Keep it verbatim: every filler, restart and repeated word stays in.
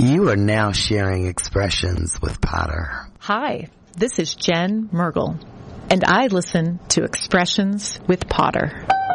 You are now sharing expressions with Potter. Hi, this is Jen Mergle, and I listen to Expressions with Potter.